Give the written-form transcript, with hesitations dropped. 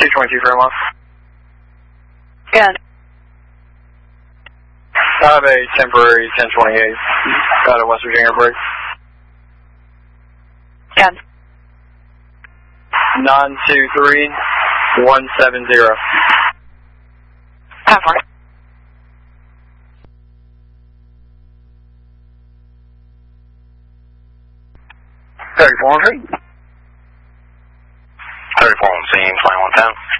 222 Fairmont. Good. I have a temporary 1028 out of West Virginia break. Good. 923170. Have one. 34 on scene. 34 on scene, 2110.